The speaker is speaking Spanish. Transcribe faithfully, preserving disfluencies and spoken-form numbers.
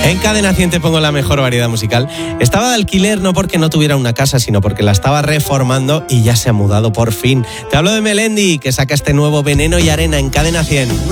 En Cadena cien te pongo la mejor variedad musical. Estaba de alquiler no porque no tuviera una casa, sino porque la estaba reformando y ya se ha mudado por fin. Te hablo de Melendi, que saca este nuevo Veneno y Arena en Cadena cien.